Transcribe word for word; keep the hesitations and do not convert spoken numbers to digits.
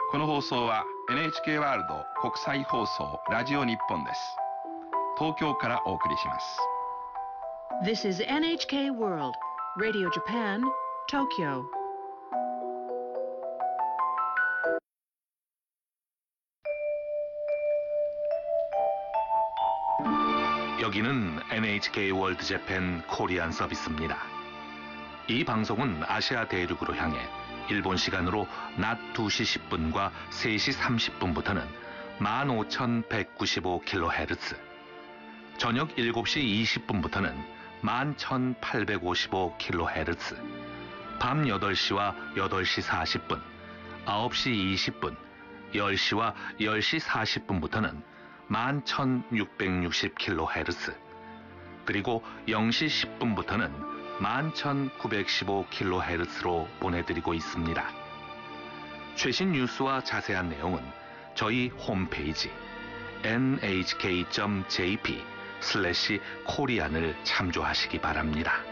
この放送は エヌエイチケー ワールド国際放送ラジオ日本です。東京からお送りします。 This is エヌエイチケー World, Radio Japan, Tokyo. 여기는 엔에이치케이 월드 재팬 코리안 서비스입니다. 이 방송은 아시아 대륙으로 향해 일본 시간으로 낮 두 시 십 분과 세 시 삼십 분부터는 만 오천백구십오 킬로헤르츠, 저녁 일곱 시 이십 분부터는 만 천팔백오십오 킬로헤르츠, 밤 여덟 시와 여덟 시 사십 분, 아홉 시 이십 분, 열 시와 열 시 사십 분부터는 만 천육백육십 킬로헤르츠, 그리고 영 시 십 분부터는 만 천구백십오 킬로헤르츠로 보내드리고 있습니다. 최신 뉴스와 자세한 내용은 저희 홈페이지 엔에이치케이 닷 제이피 슬래시 코리안을 참조하시기 바랍니다.